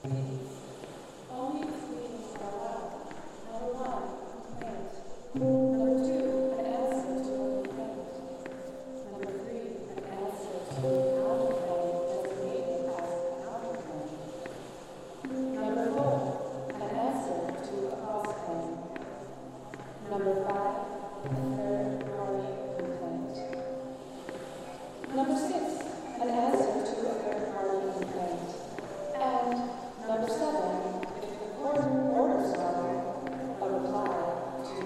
Only if greetings are allowed. Number one, complaint. Number two, an answer to a complaint. Number three, an answer to a counterclaim designated as a counterclaim. Number four, an answer to a cross-claim. Number five, a third-party complaint. Number six, an answer to a third-party complaint. And number seven,